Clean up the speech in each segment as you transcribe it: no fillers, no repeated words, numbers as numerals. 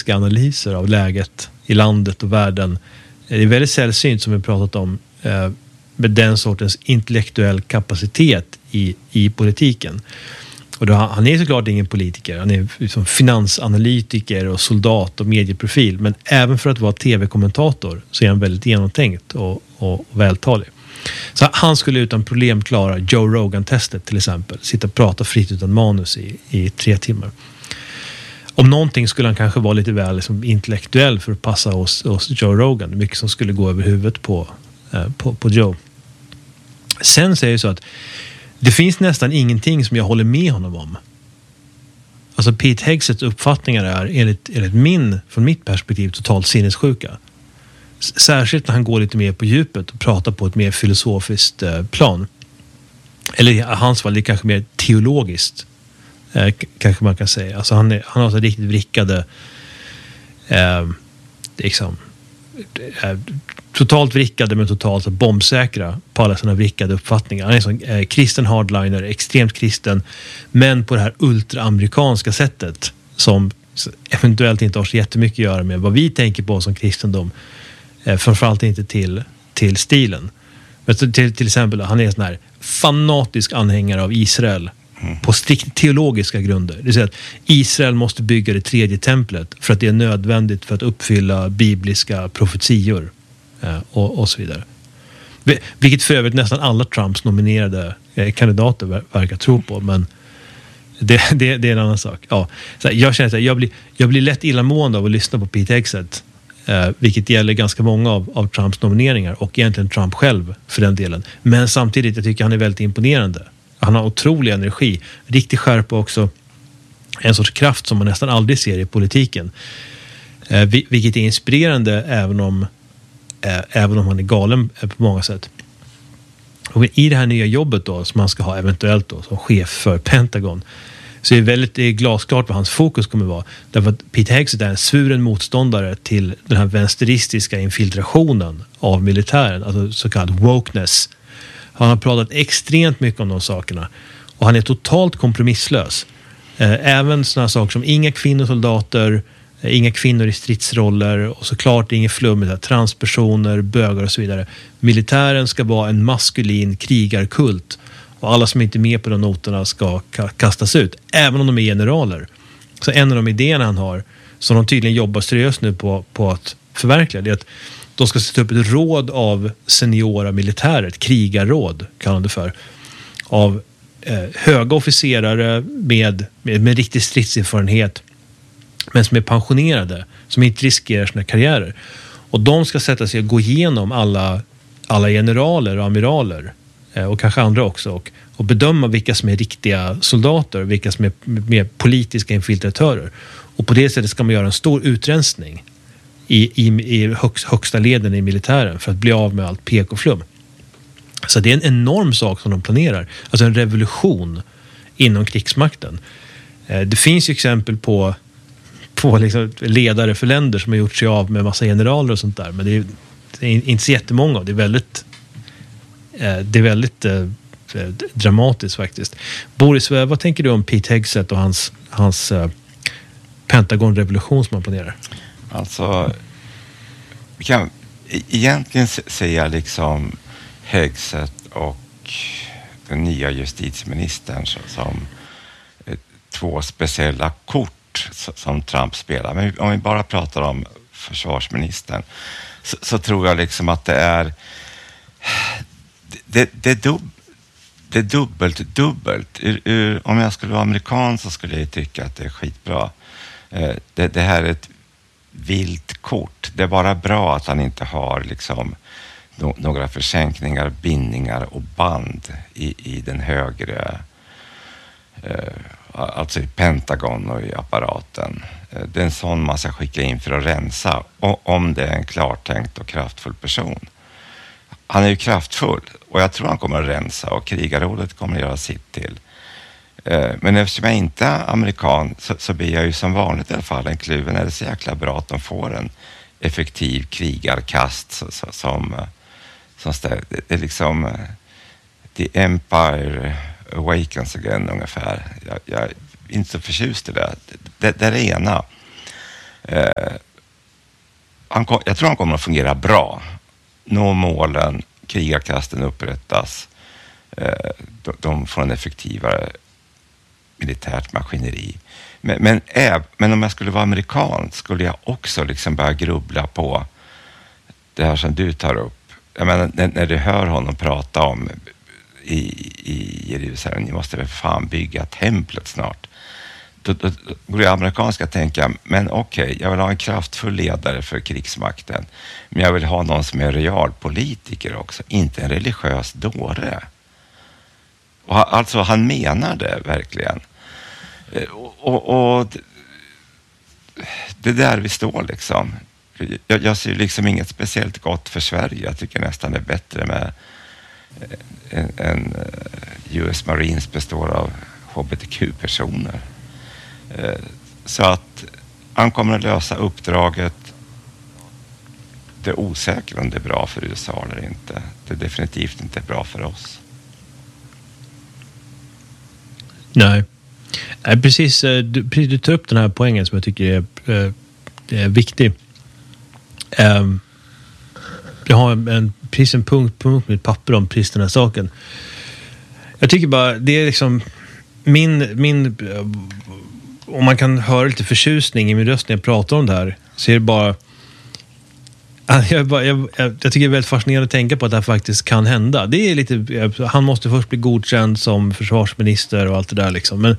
politiska analyser av läget i landet och världen. Det är väldigt sällsynt, som vi pratat om, med den sortens intellektuell kapacitet i politiken. Och då, han är såklart ingen politiker, han är liksom finansanalytiker och soldat och medieprofil, men även för att vara tv-kommentator så är han väldigt genomtänkt och vältalig. Så han skulle utan problem klara Joe Rogan-testet till exempel, sitta och prata fritt utan manus i 3 timmar. Om någonting skulle han kanske vara lite väl liksom intellektuell för att passa hos Joe Rogan, mycket som skulle gå över huvudet på Joe. Sen säger jag så att det finns nästan ingenting som jag håller med honom om. Alltså Pete Hegseths uppfattningar är enligt från mitt perspektiv totalt sinnessjuka. Särskilt när han går lite mer på djupet och pratar på ett mer filosofiskt plan. Eller i hans fall, det är kanske mer teologiskt. Kanske man kan säga. Alltså han har så riktigt vrickade totalt vrickade men totalt bombsäkra på alla sina vrickade uppfattningar. Han är en sån kristen hardliner, extremt kristen, men på det här ultraamerikanska sättet som eventuellt inte har så jättemycket att göra med vad vi tänker på som kristendom. Framförallt inte till stilen. Men till exempel, han är en sån här fanatisk anhängare av Israel på strikt teologiska grunder. Det vill säga att Israel måste bygga det 3:e templet för att det är nödvändigt för att uppfylla bibliska profetior och så vidare. Vilket för övrigt nästan alla Trumps nominerade kandidater verkar tro på, men det är en annan sak. Ja, så jag känner att jag blir lätt illamående av att lyssna på Pete Hegseth, vilket gäller ganska många av Trumps nomineringar och egentligen Trump själv för den delen. Men samtidigt, jag tycker han är väldigt imponerande. Han har otrolig energi, riktig skärpa också, en sorts kraft som man nästan aldrig ser i politiken. Vilket är inspirerande även om han är galen på många sätt. Och i det här nya jobbet då, som han ska ha eventuellt då, som chef för Pentagon, så det är glasklart vad hans fokus kommer vara. Därför att Pete Hegseth är en svuren motståndare till den här vänsteristiska infiltrationen av militären, alltså så kallad wokeness. Han har pratat extremt mycket om de sakerna. Och han är totalt kompromisslös. Även sådana saker som inga kvinnosoldater, inga kvinnor i stridsroller och såklart inget flum med transpersoner, bögar och så vidare. Militären ska vara en maskulin krigarkult. Och alla som inte är med på de noterna ska kastas ut. Även om de är generaler. Så en av de idéerna han har, som de tydligen jobbar seriöst nu på att förverkliga, det är att de ska sätta upp ett råd av seniora militärer, ett krigarråd kallar det för, av höga officerare med riktig stridserfarenhet, men som är pensionerade, som inte riskerar sina karriärer. Och de ska sätta sig och gå igenom alla generaler och amiraler och kanske andra också och bedöma vilka som är riktiga soldater och vilka som är mer politiska infiltratörer. Och på det sättet ska man göra en stor utrensning i högsta leden i militären för att bli av med allt PK-flum. Så det är en enorm sak som de planerar. Alltså en revolution inom krigsmakten. Det finns ju exempel på liksom ledare för länder som har gjort sig av med massa generaler och sånt där. Men det är inte så jättemånga. Det är väldigt dramatiskt faktiskt. Boris, vad tänker du om Pete Hegseth och hans Pentagon-revolution som man planerar? Alltså, vi kan egentligen säga liksom Hegseth och den nya justitieministern som 2 speciella kort som Trump spelar. Men om vi bara pratar om försvarsministern så tror jag liksom att det är dubbelt. Om jag skulle vara amerikan så skulle jag tycka att det är skitbra. Det här är ett vilt kort. Det är bara bra att han inte har liksom några försänkningar, bindningar och band i den högre, alltså i Pentagon och i apparaten. Det är en sån man ska skicka in för att rensa, om det är en klartänkt och kraftfull person. Han är ju kraftfull och jag tror han kommer att rensa och krigarrådet kommer att göra sitt till. Men eftersom jag inte är amerikan så blir jag ju som vanligt i alla fall en kluven. Är det så jäkla bra att de får en effektiv krigarkast som det är liksom the empire awakens again ungefär. Jag är inte så förtjust i det. Det är det ena. Jag tror han kommer att fungera bra. Nå målen, krigarkasten upprättas. De får en effektivare militärt maskineri. Men om jag skulle vara amerikan skulle jag också liksom börja grubbla på det här som du tar upp. Jag menar, när du hör honom prata om i Jerusalem, ni måste väl fan bygga templet snart. Då går det amerikanska tänka, men okej, jag vill ha en kraftfull ledare för krigsmakten, men jag vill ha någon som är realpolitiker också, inte en religiös dåre. Och alltså han menar det verkligen. Och det där vi står liksom. Jag ser liksom inget speciellt gott för Sverige. Jag tycker nästan det är bättre med en US Marines består av HBTQ-personer. Så att han kommer att lösa uppdraget. Det är osäkert om det är bra för USA eller inte. Det är definitivt inte bra för oss. Nej, precis. Du tar upp den här poängen som jag tycker är viktig. Jag har precis en punkt på mitt papper om precis den här saken. Jag tycker bara, det är liksom min om man kan höra lite förtjusning i min röst när jag pratar om det här, så är det bara jag tycker det är väldigt fascinerande att tänka på att det här faktiskt kan hända. Det är lite, han måste först bli godkänd som försvarsminister och allt det där liksom. Men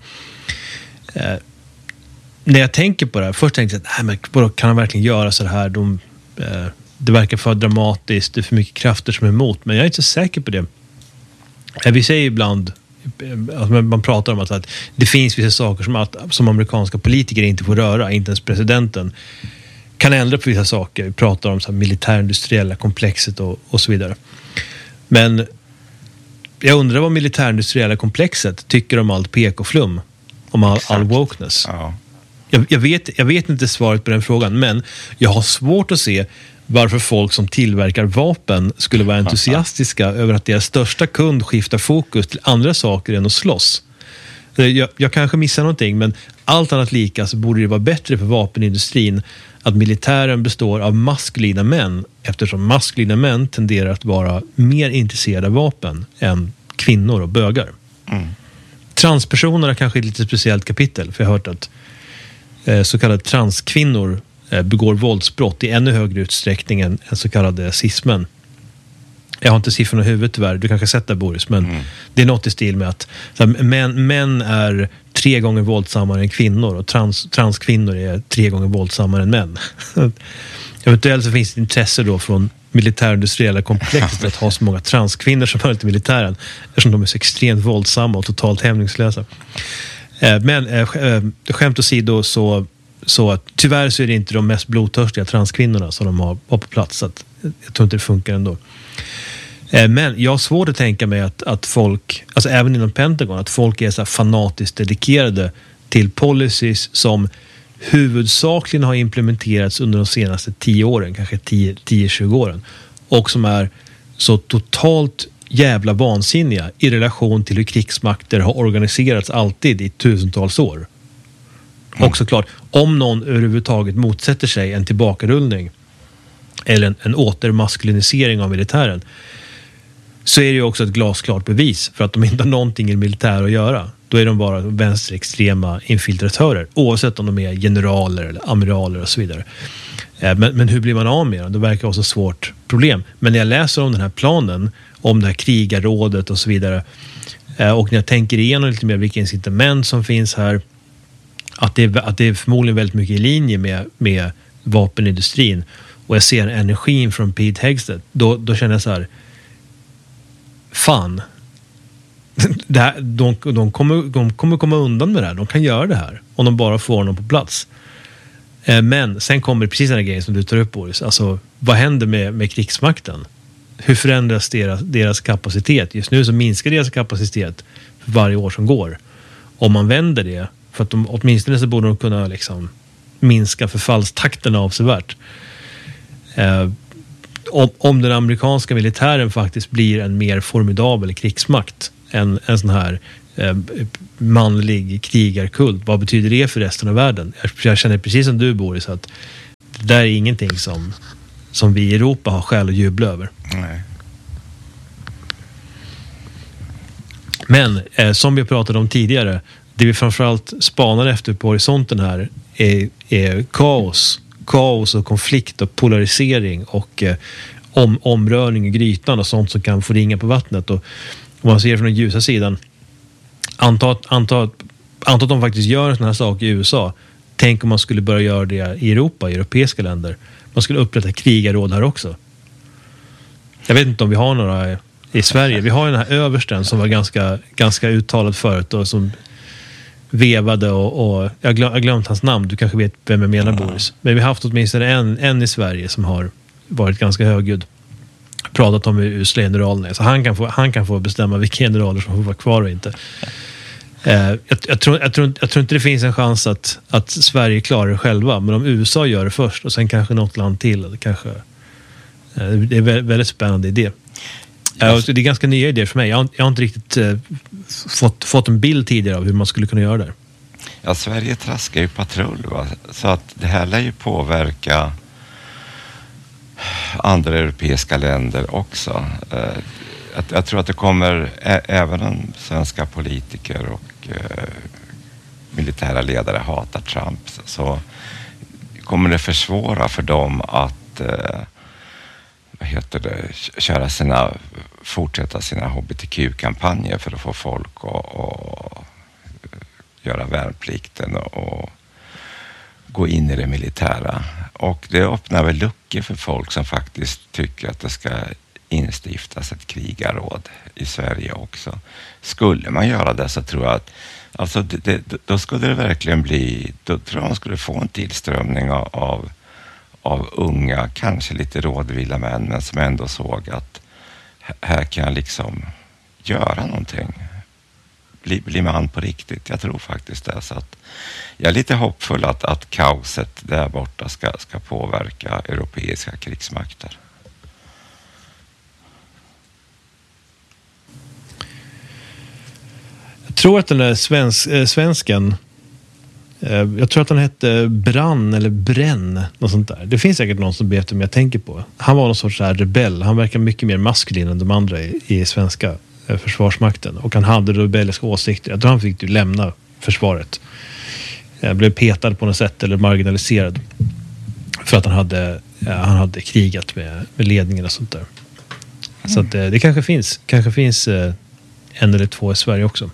när jag tänker på det här, först tänkte jag att kan han verkligen göra så här? Det verkar för dramatiskt, det är för mycket krafter som är emot, men jag är inte så säker på det. Vi säger ibland, man pratar om att det finns vissa saker som amerikanska politiker inte får röra, inte ens presidenten kan ändra på vissa saker. Vi pratar om så här militärindustriella komplexet och så vidare. Men jag undrar vad militärindustriella komplexet tycker om allt PK-flum, om all wokeness. Ja. Jag vet inte svaret på den frågan, men jag har svårt att se varför folk som tillverkar vapen skulle vara entusiastiska över att deras största kund skiftar fokus till andra saker än att slåss. Jag kanske missar någonting, men allt annat lika så borde det vara bättre för vapenindustrin att militären består av maskulina män, eftersom maskulina män tenderar att vara mer intresserade av vapen än kvinnor och bögar. Mm. Transpersoner är kanske ett lite speciellt kapitel, för jag har hört att så kallade transkvinnor begår våldsbrott i ännu högre utsträckning än så kallade cismän. Jag har inte siffrorna i huvudet tyvärr, du kanske har sett det, Boris, men det är något i stil med att män är 3 gånger våldsammare än kvinnor och transkvinnor är 3 gånger våldsammare än män. Eventuellt så finns det intresse då från militärindustriella komplexet att ha så många transkvinnor som möjligt i militären, eftersom de är så extremt våldsamma och totalt hämningslösa. Men skämt åsido så att tyvärr så är det inte de mest blodtörstiga transkvinnorna som de har på plats, så att jag tror inte det funkar ändå. Men jag har svårt att tänka mig att folk, alltså även inom Pentagon, att folk är så här fanatiskt dedikerade till policies som huvudsakligen har implementerats under de senaste 10 åren, kanske 10-20 åren, och som är så totalt jävla vansinniga i relation till hur krigsmakter har organiserats alltid i tusentals år. Och såklart, om någon överhuvudtaget motsätter sig en tillbakarullning eller en återmaskulinisering av militären, så är det ju också ett glasklart bevis för att de inte har någonting i militär att göra. Då är de bara vänsterextrema infiltratörer, oavsett om de är generaler eller amiraler och så vidare. Men hur blir man av med dem? Det verkar vara så svårt problem. Men när jag läser om den här planen, om det här krigarrådet och så vidare, och när jag tänker igenom lite mer vilka incitament som finns här, att det är förmodligen väldigt mycket i linje med vapenindustrin, och jag ser energin från Pete Hegseth, då känner jag så här, fan, de kommer komma undan med det här. De kan göra det här om de bara får honom på plats. Men sen kommer precis den här grejen som du tar upp, Boris. Alltså, vad händer med krigsmakten? Hur förändras deras kapacitet? Just nu så minskar deras kapacitet för varje år som går. Om man vänder det, för att åtminstone så borde de kunna liksom minska förfallstakten avsevärt. Om den amerikanska militären faktiskt blir en mer formidabel krigsmakt än en sån här manlig krigarkult. Vad betyder det för resten av världen? Jag känner precis som du, Boris, att det där är ingenting som vi i Europa har skäl att jubla över. Nej. Men som vi pratade om tidigare, det vi framförallt spanar efter på horisonten här är kaos och konflikt och polarisering och omrörning i grytan och sånt som kan få ringa på vattnet. Och om man ser från den ljusa sidan, anta att de faktiskt gör sådana här saker i USA. Tänk om man skulle börja göra det i Europa, i europeiska länder. Man skulle upprätta krigarråd här också. Jag vet inte om vi har några i Sverige. Vi har ju den här översten som var ganska uttalad förut och som vevade och jag har glömt hans namn. Du kanske vet vem jag menar, Boris. Men vi har haft åtminstone en i Sverige som har varit ganska högljudd. Pratat om USA-generalerna. Så han kan få bestämma vilka generaler som får vara kvar och inte. Jag tror inte det finns en chans att Sverige klarar det själva. Men om USA gör det först och sen kanske något land till. Eller kanske, det är väldigt spännande idé. Det är ganska nya idéer för mig. Jag har inte riktigt fått en bild tidigare av hur man skulle kunna göra det. Ja, Sverige traskar ju patrull, va? Så att det här lär ju påverka andra europeiska länder också. Jag tror att det kommer, även om svenska politiker och militära ledare hatar Trump, så kommer det försvåra för dem att fortsätta sina HBTQ-kampanjer för att få folk att göra värnplikten och gå in i det militära. Och det öppnar väl luckor för folk som faktiskt tycker att det ska instiftas ett krigarråd i Sverige också. Skulle man göra det så tror jag att då skulle det verkligen bli, då tror jag man skulle få en tillströmning av unga, kanske lite rådvilla män, men som ändå såg att här kan jag liksom göra någonting. Bli man på riktigt. Jag tror faktiskt det. Så att jag är lite hoppfull att kaoset där borta ska påverka europeiska krigsmakter. Jag tror att den där svensken, jag tror att han hette Brann eller Bränn, något sånt där. Det finns säkert någon som vet vem jag tänker på. Han var någon sorts här rebell. Han verkar mycket mer maskulin än de andra i svenska försvarsmakten. Och han hade rebelliska åsikter. Jag tror han fick lämna försvaret. Blev petad på något sätt eller marginaliserad. För att han hade krigat med ledningen och sånt där. Så att det kanske finns en eller två i Sverige också.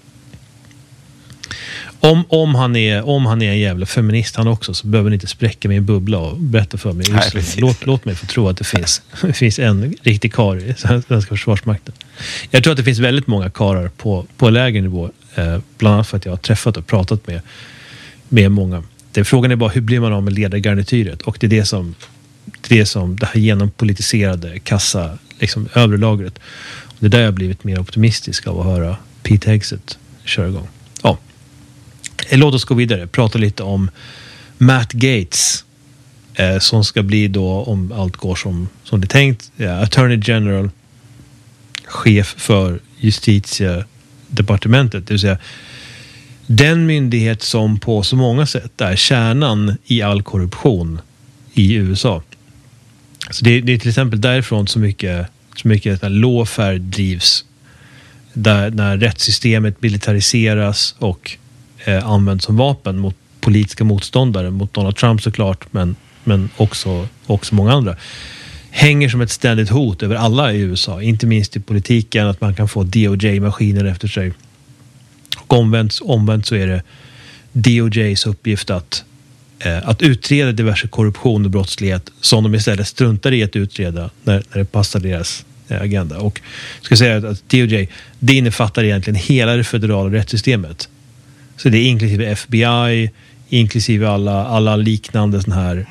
Om han är en jävla feminist han också, så behöver ni inte spräcka min bubbla och berätta för mig. Låt mig få tro att det finns en riktig karl i svenska försvarsmakten. Jag tror att det finns väldigt många karlar på lägre nivå, bland annat för att jag har träffat och pratat med många. Frågan är bara hur blir man av med ledargarnityret, och det är det som det här genompolitiserade kassa liksom övre lagret. Och det är där jag har blivit mer optimistisk av att höra Pete Hegseth köra igång. Ja. Låt oss gå vidare. Prata lite om Matt Gaetz som ska bli då, om allt går som det är tänkt, Attorney General, chef för justitiedepartementet, det vill säga den myndighet som på så många sätt är kärnan i all korruption i USA. Så det är till exempel därifrån så mycket lawfare drivs, där när rättssystemet militariseras och används som vapen mot politiska motståndare, mot Donald Trump såklart, men också många andra, hänger som ett ständigt hot över alla i USA, inte minst i politiken, att man kan få DOJ-maskiner efter sig. Och omvänt så är det DOJs uppgift att utreda diverse korruption och brottslighet som de istället struntar i att utreda när det passar deras agenda. Och jag ska säga att DOJ, det innefattar egentligen hela det federala rättssystemet. Så det är inklusive FBI, inklusive alla liknande såna här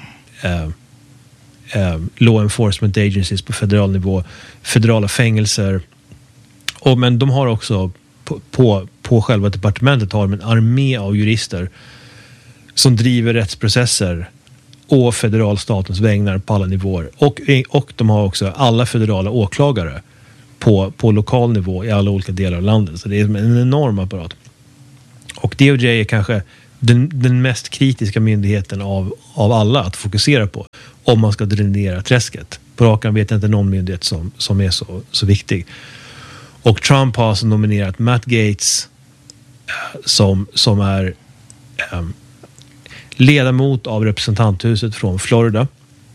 law enforcement agencies på federal nivå, federala fängelser. Men de har också på själva departementet har de en armé av jurister som driver rättsprocesser och federalstatens vägnar på alla nivåer. Och de har också alla federala åklagare på lokal nivå i alla olika delar av landet. Så det är en enorm apparat. Och DOJ är kanske den mest kritiska myndigheten av alla att fokusera på om man ska dränera träsket. På rakan vet jag inte någon myndighet som är så viktig. Och Trump har alltså nominerat Matt Gaetz som är ledamot av representanthuset från Florida.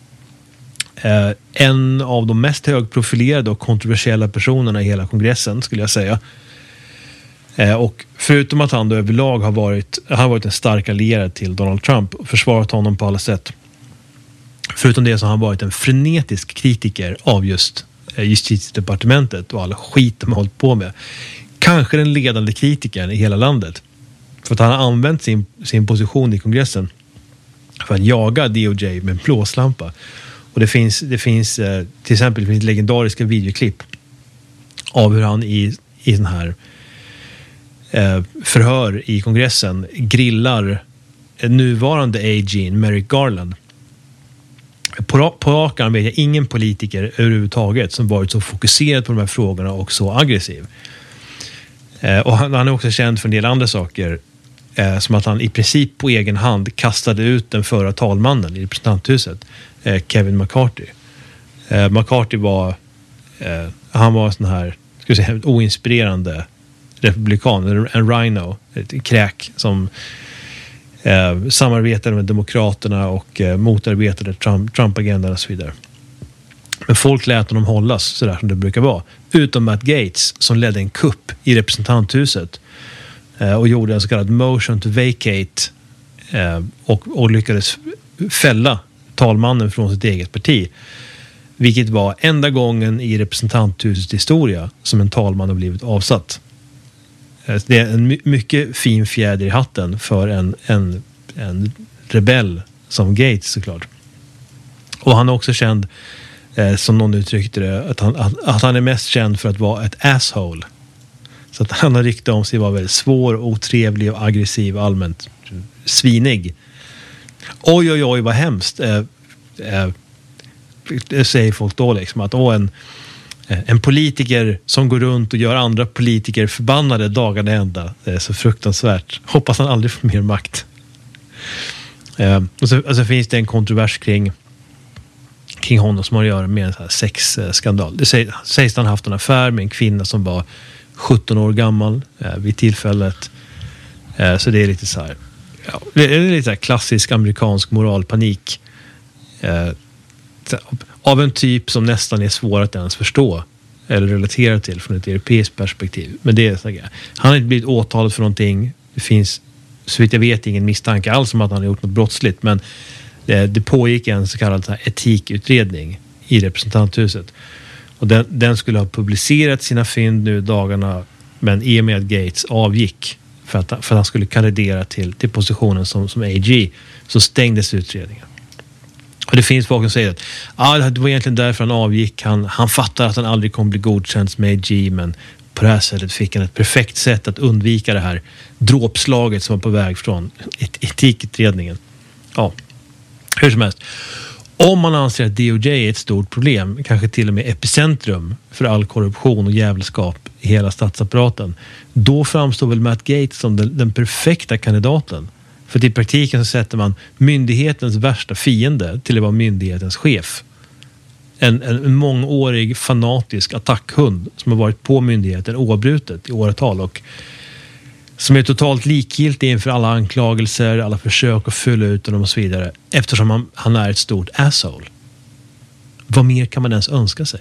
En av de mest högprofilerade och kontroversiella personerna i hela kongressen skulle jag säga. Och förutom att han då överlag har varit en stark allierad till Donald Trump och försvarat honom på alla sätt. Förutom det så har han varit en frenetisk kritiker av just justitiedepartementet och alla skit de har hållit på med. Kanske den ledande kritikern i hela landet. För att han har använt sin position i kongressen för att jaga DOJ med en blåslampa. Och det finns till exempel det finns legendariska videoklipp av hur han i sån här förhör i kongressen grillar nuvarande AG Merrick Garland. På rakan vet jag ingen politiker överhuvudtaget som varit så fokuserad på de här frågorna och så aggressiv. Och han är också känd för en del andra saker, som att han i princip på egen hand kastade ut den förra talmannen i representanthuset, Kevin McCarthy. McCarthy var han var sån här, ska jag säga, oinspirerande republikan, en rhino, ett kräk som samarbetade med demokraterna och motarbetade Trump-agendan och så vidare. Men folk lät honom hållas sådär som det brukar vara. Utom Matt Gaetz som ledde en kupp i representanthuset och gjorde en så kallad motion to vacate och lyckades fälla talmannen från sitt eget parti. Vilket var enda gången i representanthusets historia som en talman har blivit avsatt. Det är en mycket fin fjäder i hatten för en rebell som Gaetz såklart. Och han är också känd, som någon uttryckte det, att han är mest känd för att vara ett asshole. Så att han har rykte om sig vara väldigt svår, otrevlig och aggressiv, allmänt svinig. Oj, vad hemskt. Det säger folk då liksom att en politiker som går runt och gör andra politiker förbannade dagarna ända. Det är så fruktansvärt. Hoppas han aldrig får mer makt. Och så finns det en kontrovers kring honom som har att göra med en sån här sexskandal. Det sägs att han haft en affär med en kvinna som var 17 år gammal vid tillfället. Så det är lite så här, det är lite så här klassisk amerikansk moralpanik. Av en typ som nästan är svår att ens förstå eller relatera till från ett europeiskt perspektiv. Men det är så här, han har inte blivit åtalad för någonting. Det finns, så vitt jag vet, ingen misstanke alls om att han har gjort något brottsligt. Men det pågick en så kallad så här etikutredning i representanthuset. Och den skulle ha publicerat sina fynd nu dagarna, men i och med att Gaetz avgick för att han skulle kandidera till positionen som AG, så stängdes utredningen. Och det finns folk som säger att det var egentligen därför han avgick. Han fattar att han aldrig kommer bli godkänd som AG, men på det här sättet fick han ett perfekt sätt att undvika det här dråpslaget som var på väg från etikutredningen. Ja, hur som helst. Om man anser att DOJ är ett stort problem, kanske till och med epicentrum för all korruption och jävelskap i hela statsapparaten, då framstår väl Matt Gaetz som den perfekta kandidaten. För i praktiken så sätter man myndighetens värsta fiende till att vara myndighetens chef. En mångårig fanatisk attackhund som har varit på myndigheten oavbrutet i åratal och som är totalt likgiltig inför alla anklagelser, alla försök att fylla ut dem och så vidare, eftersom han är ett stort asshole. Vad mer kan man ens önska sig?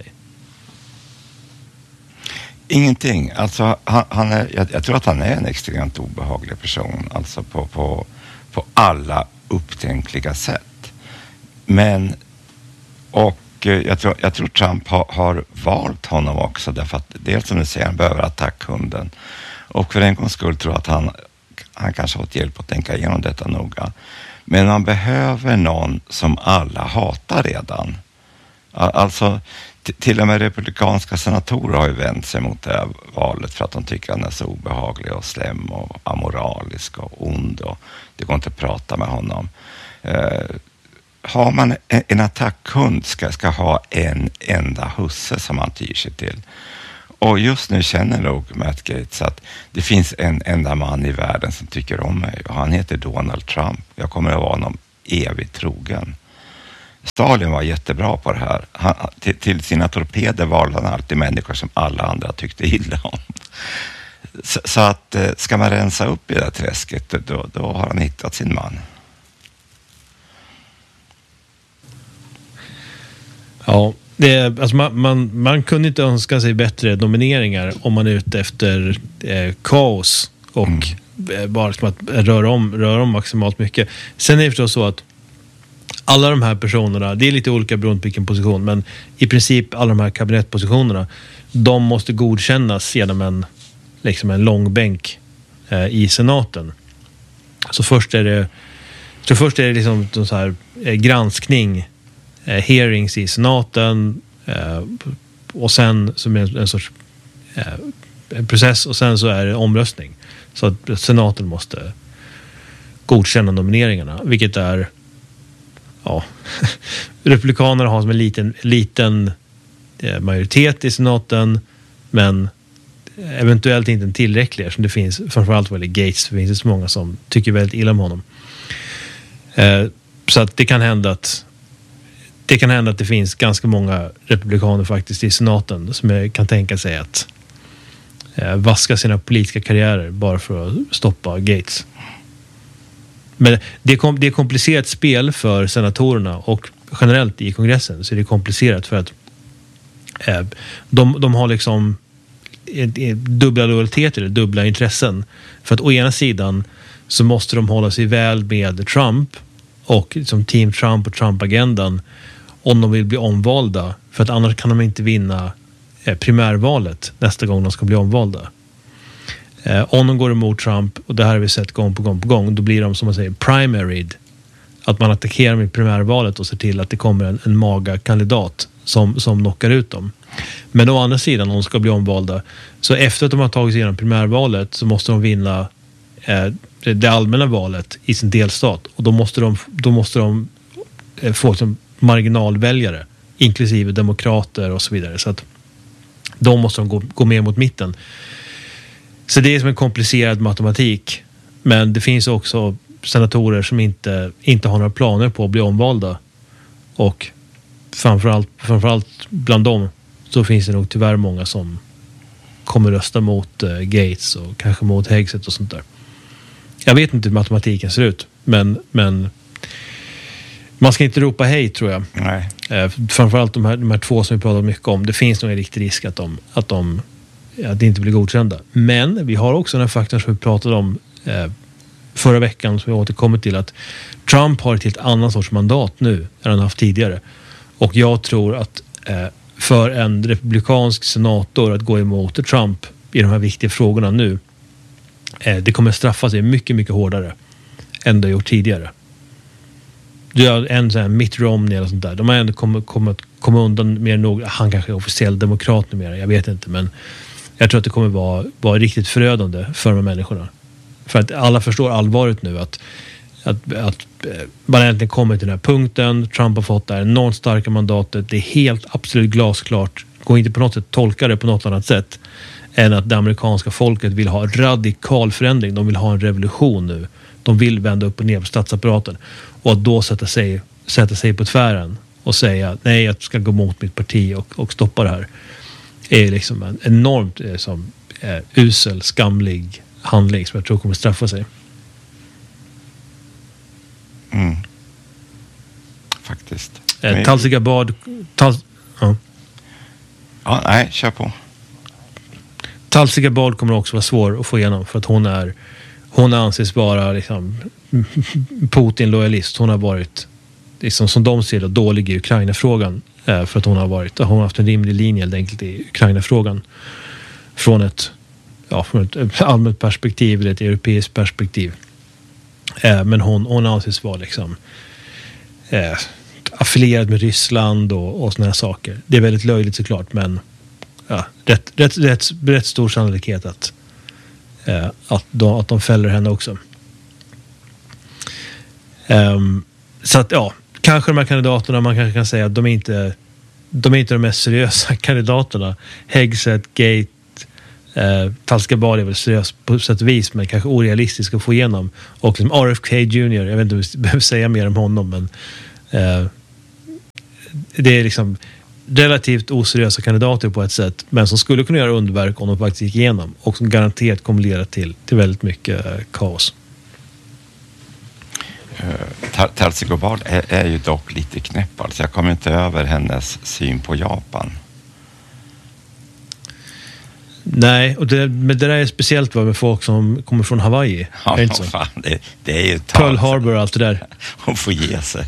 Ingenting. Alltså, jag tror att han är en extremt obehaglig person. Alltså på alla upptänkliga sätt. Men, och jag tror Trump har valt honom också. Därför att dels som du säger, han behöver attackhunden. Och för en gångs skull tror jag att han kanske har fått hjälp att tänka igenom detta noga. Men man behöver någon som alla hatar redan. Alltså, till och med republikanska senatorer har ju vänt sig mot det här valet för att de tycker att han är så obehaglig och slem och amoralisk och ond och det går inte att prata med honom. Har man en attackhund ska ha en enda husse som man tyr sig till. Och just nu känner nog Matt Gaetz att det finns en enda man i världen som tycker om mig och han heter Donald Trump. Jag kommer att vara honom evigt trogen. Stalin var jättebra på det här. Till sina torpeder valde han alltid människor som alla andra tyckte illa om. Så att ska man rensa upp i det här träsket, då har han hittat sin man. Ja, alltså man kunde inte önska sig bättre nomineringar om man är ute efter kaos och bara liksom att röra om maximalt mycket. Sen är det förstås så att alla de här personerna, det är lite olika beroende på vilken position, men i princip alla de här kabinettpositionerna, de måste godkännas genom en lång bänk i senaten. Så först är det liksom så här, granskning, hearings i senaten och sen som en sorts process och sen så är det omröstning. Så att senaten måste godkänna nomineringarna, vilket är republikanerna har som en liten majoritet i senaten, men eventuellt inte en tillräcklig, som det finns framförallt vad det Gates, det finns så många som tycker väldigt illa om honom. Så att det kan hända att det finns ganska många republikaner faktiskt i senaten som kan tänka sig att vaska sina politiska karriärer bara för att stoppa Gates. Men det är komplicerat spel för senatorerna och generellt i kongressen så är det komplicerat för att de har liksom dubbla lojaliteter eller dubbla intressen. För att å ena sidan så måste de hålla sig väl med Trump och liksom Team Trump och Trump-agendan om de vill bli omvalda, för att annars kan de inte vinna primärvalet nästa gång de ska bli omvalda. Om de går emot Trump, och det här har vi sett gång på gång, då blir de som man säger primaried, att man attackerar med primärvalet och ser till att det kommer en maga-kandidat som knockar ut dem. Men å andra sidan, om de ska bli omvalda, så efter att de har tagit sig igenom primärvalet så måste de vinna det allmänna valet i sin delstat, och då måste de få som marginalväljare, inklusive demokrater och så vidare, så att de måste gå mer mot mitten. Så det är som en komplicerad matematik, men det finns också senatorer som inte har några planer på att bli omvalda, och framförallt bland dem så finns det nog tyvärr många som kommer rösta mot Gates och kanske mot Hegseth och sånt där. Jag vet inte hur matematiken ser ut, men man ska inte ropa hej, tror jag. Nej. Framförallt de här två som vi pratat mycket om. Det finns nog en riktig risk att det inte blir godkända. Men vi har också den här faktorn som vi pratade om förra veckan, som vi återkommit till, att Trump har ett helt annan sorts mandat nu än han haft tidigare. Och jag tror att för en republikansk senator att gå emot Trump i de här viktiga frågorna nu, det kommer straffa sig mycket, mycket hårdare än det har gjort tidigare. Du har en sån här Mitt Romney eller sånt där. De har ändå kommit undan mer nog. Han kanske är officiell demokrat numera, jag vet inte, men jag tror att det kommer vara riktigt förödande för de människorna. För att alla förstår allvaret nu att man äntligen kommer till den här punkten. Trump har fått det här enormt starka mandatet. Det är helt absolut glasklart. Går inte på något sätt tolka det på något annat sätt än att det amerikanska folket vill ha radikal förändring. De vill ha en revolution nu. De vill vända upp och ner på statsapparaten. Och att då sätta sig på tvären och säga nej, jag ska gå mot mitt parti och stoppa det här, är liksom en enormt usel, skamlig handling som jag tror kommer straffa sig. Faktiskt. Tulsi Gabbard nej, kör på. Tulsi Gabbard kommer också vara svår att få igenom, för att hon anses vara liksom Putin-lojalist. Hon har varit liksom, som de ser det, dålig i Ukraina-frågan, för att hon har haft en rimlig linje helt enkelt i Ukraina-frågan från ett allmänt perspektiv eller ett europeiskt perspektiv. Men hon anses vara liksom affilierad med Ryssland och såna här saker. Det är väldigt löjligt såklart, men rätt stor sannolikhet att de fäller henne också. Så att kanske de här kandidaterna, man kanske kan säga att de är inte de är inte de mest seriösa kandidaterna. Hegseth, Gate, Falska Bad är väl seriös på sätt och vis, men kanske orealistisk att få igenom. Och liksom RFK Jr., jag vet inte om vi behöver säga mer om honom, men det är liksom relativt oseriösa kandidater på ett sätt, men som skulle kunna göra underverk om de faktiskt gick igenom, och som garanterat kommer leda till väldigt mycket kaos. Tulsi Gabbard är ju dock lite knäpp. Alltså jag kommer inte över hennes syn på Japan. Nej, och men det där är speciellt med folk som kommer från Hawaii. Ja, är inte så? Fan, det är ju Pearl Harbor och allt det där. Hon får ge sig.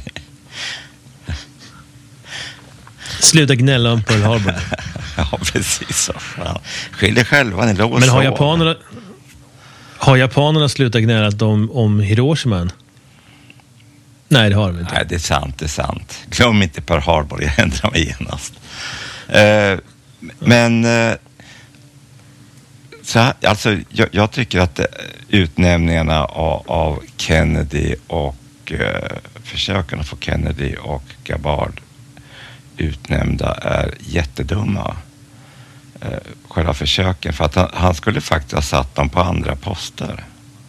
Sluta gnälla om Pearl Harbor. Ja, precis. Så fan. Skyll er själva, ni låg och men sov. Har japanerna slutat gnälla om Hiroshima? Nej, det har de inte. Nej, det är sant. Glöm inte Pearl Harbor, jag ändrar mig genast. Så, alltså, jag tycker att utnämningarna av Kennedy och försöken att få Kennedy och Gabbard utnämnda är jättedumma. Själva försöken, för att han skulle faktiskt ha satt dem på andra poster.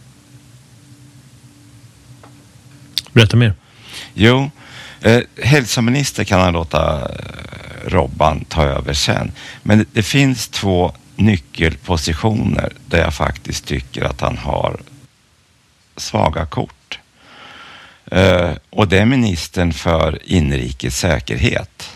Berätta mer. Jo, hälsominister kan han låta Robban ta över sen. Men det finns 2 nyckelpositioner där jag faktiskt tycker att han har svaga kort. Och det är ministern för inrikes säkerhet.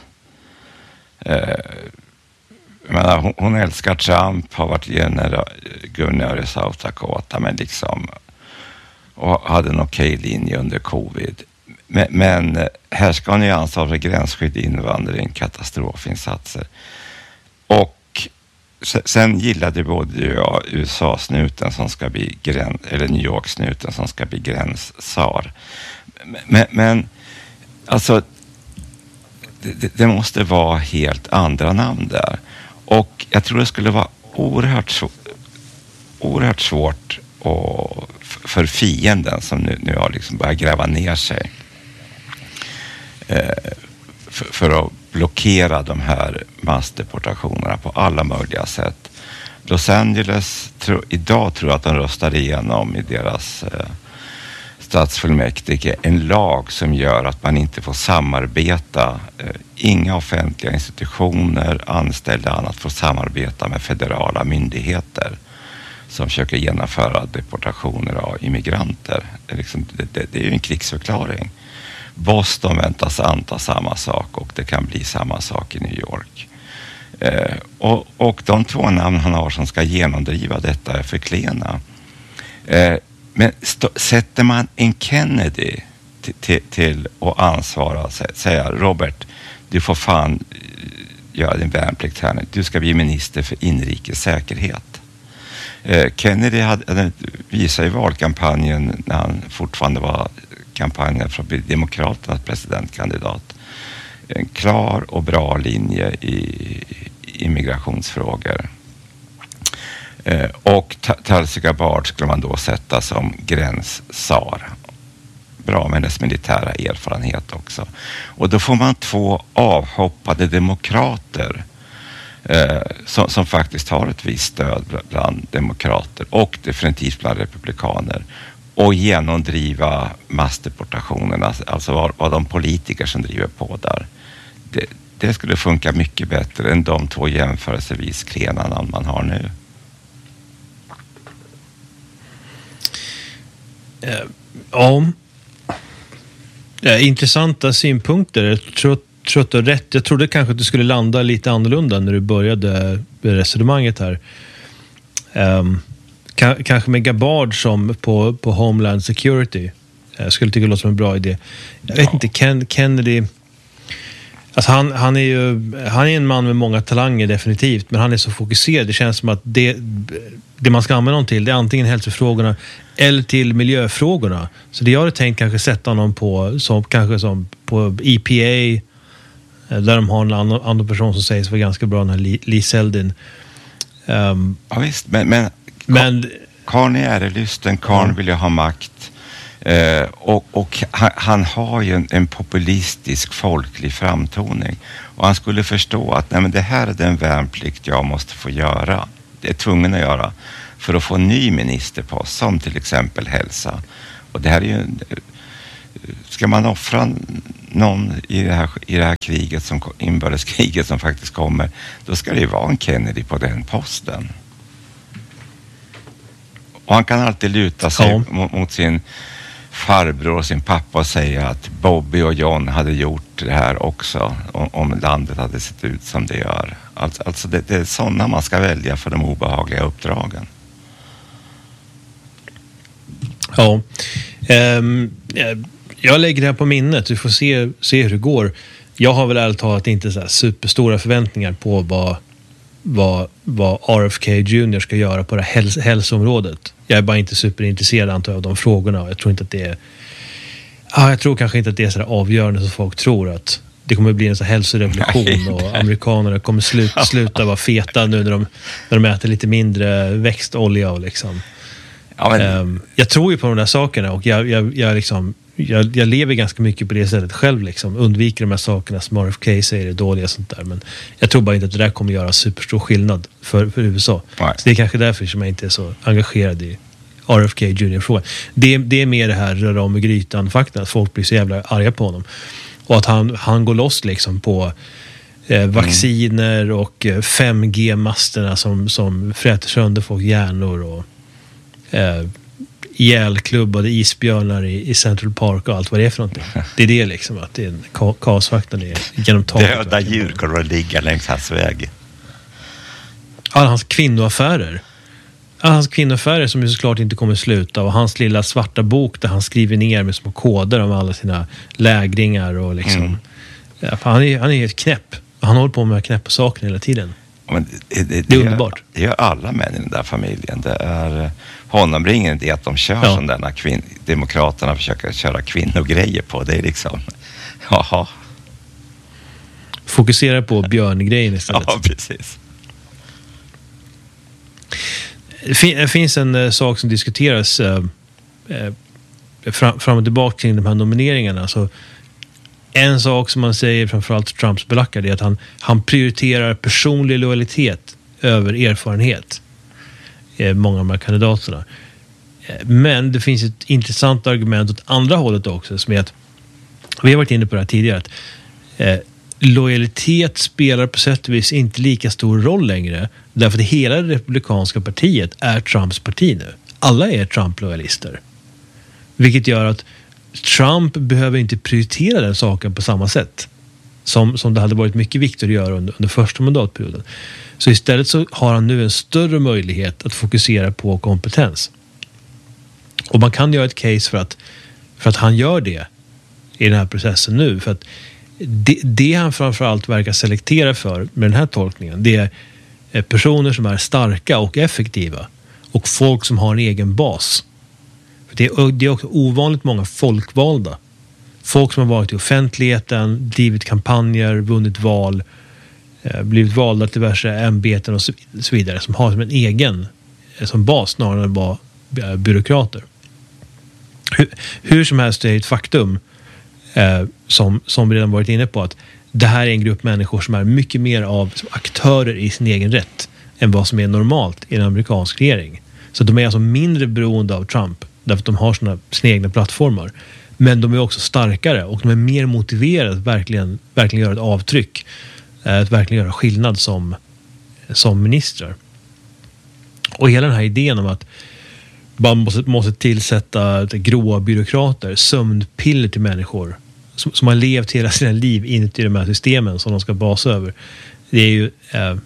Jag menar, hon älskar Trump, har varit guvernör i South Dakota, men liksom, och hade en okej linje under covid. Men här ska hon ju ansvara för gränsskydd, invandring, katastrofinsatser. Och sen gillade både jag USA-snuten som ska bli eller New York-snuten som ska bli gränssar. Men alltså det måste vara helt andra namn där. Och jag tror det skulle vara oerhört svårt för fienden som nu har liksom börjat gräva ner sig för att blockera de här massdeportationerna på alla möjliga sätt. Los Angeles, idag tror jag att de röstar igenom i deras stadsfullmäktige en lag som gör att man inte får samarbeta, inga offentliga institutioner, anställda annat får samarbeta med federala myndigheter som försöker genomföra deportationer av immigranter. Det är ju en krigsförklaring. Boston väntas anta samma sak och det kan bli samma sak i New York. Och de 2 namn han har som ska genomdriva detta är för klena. Men sätter man en Kennedy till att ansvara, säga Robert, du får fan göra din värnplikt här nu. Du ska bli minister för inrikes säkerhet. Kennedy visade i valkampanjen när han fortfarande var kampanjen för att bli demokraternas presidentkandidat en klar och bra linje i immigrationsfrågor. Och Tulsi Gabbard skulle man då sätta som gränssar. Bra med hennes militära erfarenhet också. Och då får man 2 avhoppade demokrater som faktiskt har ett visst stöd bland demokrater och definitivt bland republikaner, och genomdriva massdeportationerna, alltså vad de politiker som driver på där. Det skulle funka mycket bättre än de 2 jämförelsevis klena namn man har nu. Ja, intressanta synpunkter. Jag tror att du har rätt. Jag trodde kanske att du skulle landa lite annorlunda när du började resonemanget här. Kanske med Gabbard som på Homeland Security. Jag skulle tycka det låter som en bra idé. Jag vet inte, Kennedy... Alltså han är en man med många talanger definitivt, men han är så fokuserad. Det känns som att det man ska använda honom till, det är antingen hälsofrågorna eller till miljöfrågorna. Så det jag hade tänkt kanske sätta honom på som på EPA, där de har en annan person som sägs vara ganska bra, den här Lee Zeldin. Ja visst, men Karn är ärelysten, Karn vill ju ha makt. Och han har ju en populistisk folklig framtoning. Och han skulle förstå att nej, men det här är den värnplikt jag måste få göra. Det är tvungen att göra för att få en ny ministerpost, som till exempel hälsa. Och det här är ju... Ska man offra någon i det här kriget, inbördeskriget som faktiskt kommer, då ska det ju vara en Kennedy på den posten. Och han kan alltid luta sig mot sin farbror och sin pappa och säga att Bobby och John hade gjort det här också om landet hade sett ut som det gör. Alltså det är sådana man ska välja för de obehagliga uppdragen. Ja, jag lägger det här på minnet. Vi får se hur det går. Jag har väl ärligt talat inte så här superstora förväntningar på vad RFK Jr. ska göra på det här hälsoområdet. Jag är bara inte superintresserad antar jag av de frågorna. Jag tror inte att det är... jag tror kanske inte att det är så där avgörande som folk tror, att det kommer bli en så här hälsorevolution och amerikanerna kommer sluta vara feta nu när de äter lite mindre växtolja och liksom. Ja, men... jag tror ju på de där sakerna och jag lever ganska mycket på det sättet själv liksom. Undviker de här sakerna som RFK säger är dåliga och sånt där. Men jag tror bara inte att det där kommer göra superstor skillnad för USA. Nej. Så det är kanske därför som jag inte är så engagerad i RFK Jr-frågan. Det är mer det här röra om i grytan faktiskt, att folk blir så jävla arga på honom. Och att han går loss liksom på vacciner och 5G-masterna som fräter sönder folk hjärnor och ihjälklubbade isbjörnar i Central Park och allt vad det är för någonting. Det är det liksom, att det är en kasfaktorn är genom taget. Döda djur kommer att ligga längs hans väg. Alla hans kvinnoaffärer. Hans kvinnoaffärer som ju såklart inte kommer sluta, och hans lilla svarta bok där han skriver ner med små koder om alla sina lägringar och liksom. Ja, han är helt knäpp. Han håller på med knäppa saker hela tiden. Men det är underbart. Det gör alla män i den där familjen. Det är honom ringer det att de kör som denna demokraterna försöker köra kvinnogrejer på. Det är liksom, jaha. Fokusera på björngrejen istället. Ja, precis. Det finns en sak som diskuteras fram och tillbaka kring de här nomineringarna. Så en sak som man säger framförallt Trumps belackare är att han prioriterar personlig lojalitet över erfarenhet. Många av de här kandidaterna. Men det finns ett intressant argument åt andra hållet också, som är att vi har varit inne på det här tidigare, att lojalitet spelar på sätt och vis inte lika stor roll längre, därför att hela det republikanska partiet är Trumps parti nu. Alla är Trump-lojalister. Vilket gör att Trump behöver inte prioritera den saken på samma sätt som det hade varit mycket viktigt att göra under första mandatperioden. Så istället så har han nu en större möjlighet att fokusera på kompetens. Och man kan göra ett case för att han gör det i den här processen nu. För att det han framförallt verkar selektera för med den här tolkningen, det är personer som är starka och effektiva och folk som har en egen bas. För det är också ovanligt många folkvalda. Folk som har varit i offentligheten, drivit kampanjer, vunnit val, blivit valda till diverse ämbeten och så vidare, som har som en egen som bas snarare än bara byråkrater. Hur som helst är det ett faktum som vi redan varit inne på, att det här är en grupp människor som är mycket mer av aktörer i sin egen rätt än vad som är normalt i en amerikansk regering. Så de är alltså mindre beroende av Trump därför att de har sina egna plattformar. Men de är också starkare och de är mer motiverade att verkligen göra ett avtryck. Att verkligen göra skillnad som ministrar. Och hela den här idén om att man måste tillsätta gråa byråkrater, sömnpiller till människor som har levt hela sina liv inuti de här systemen som de ska basa över. Det är ju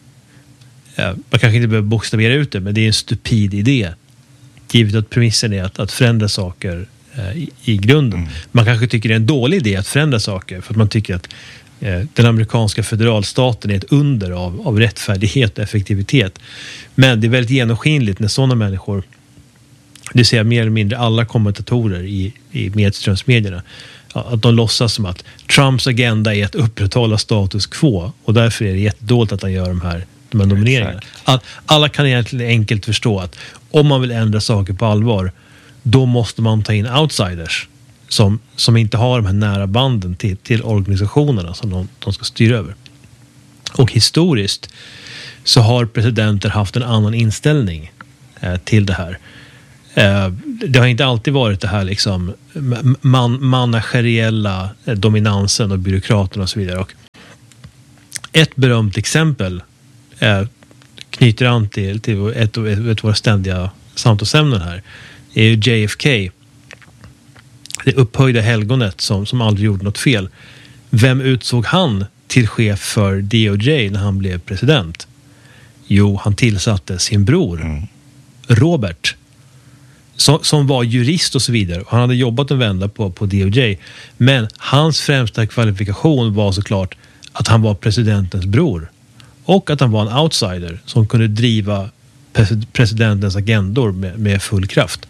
man kanske inte behöver bokstavera ut det, men det är en stupid idé. Givet att premissen är att förändra saker i grunden. Man kanske tycker det är en dålig idé att förändra saker för att man tycker att den amerikanska federalstaten är ett under av rättfärdighet och effektivitet. Men det är väldigt genomskinligt när sådana människor, det ser mer eller mindre alla kommentatorer i medströmsmedierna, att de låtsas som att Trumps agenda är att upprätthålla status quo och därför är det jättedåligt att han gör de här nomineringarna. Alla kan egentligen enkelt förstå att om man vill ändra saker på allvar, då måste man ta in outsiders som inte har de här nära banden till organisationerna som de ska styra över. Och historiskt så har presidenter haft en annan inställning till det här. Det har inte alltid varit det här liksom manageriella dominansen och byråkraterna och så vidare. Och ett berömt exempel knyter an till ett av våra ständiga samtalsämnen här är ju JFK. Det upphöjda helgonet som aldrig gjorde något fel. Vem utsåg han till chef för DOJ när han blev president? Jo, han tillsatte sin bror Robert som var jurist och så vidare. Han hade jobbat en vända på DOJ, men hans främsta kvalifikation var såklart att han var presidentens bror och att han var en outsider som kunde driva presidentens agendor med full kraft.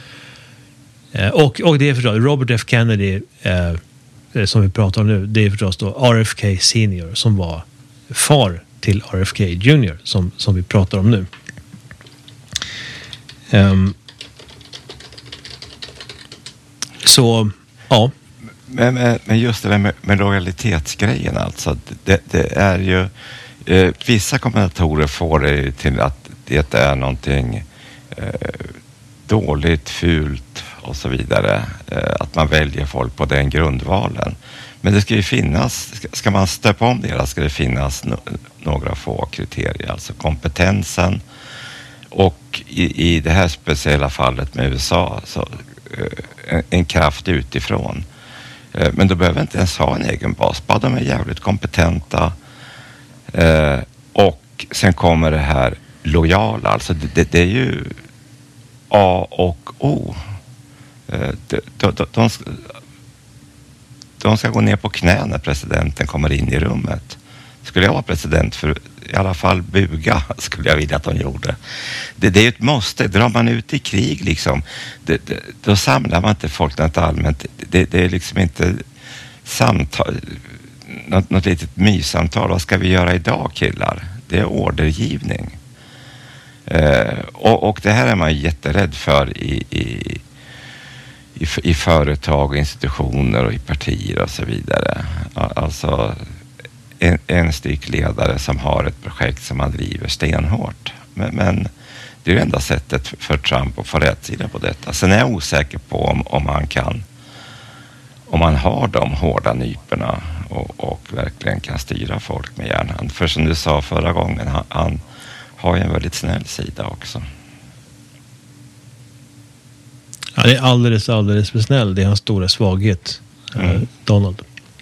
Och det är förstås Robert F. Kennedy som vi pratar om nu, det är förstås då RFK Senior som var far till RFK Junior som vi pratar om nu. Så, ja. Men just det där med lojalitetsgrejen alltså, det är ju vissa kommentatorer får det till att det är någonting dåligt, fult och så vidare, att man väljer folk på den grundvalen. Men det ska ju finnas, ska man stöpa om det, ska det finnas några få kriterier, alltså kompetensen och i det här speciella fallet med USA så en kraft utifrån. Men då behöver inte ens ha en egen bas, bara de är jävligt kompetenta och sen kommer det här lojala, alltså det är ju A och O. De ska gå ner på knä när presidenten kommer in i rummet. Skulle jag vara president, för i alla fall buga skulle jag vilja att de gjorde. Det är ju ett måste. Drar man ut i krig liksom, då samlar man inte folk något allmänt. Det är liksom inte samtal, något litet myssamtal. Vad ska vi göra idag, killar? Det är ordergivning. Och det här är man jätterädd för i företag och institutioner och i partier och så vidare. Alltså en styckledare som har ett projekt som man driver stenhårt. Men det är ju enda sättet för Trump att få rätt sida på detta. Sen är jag osäker på om han har de hårda nyperna och verkligen kan styra folk med järnhand. För som du sa förra gången, han har ju en väldigt snäll sida också. Ja, det är alldeles för snäll. Det är hans stora svaghet, Donald.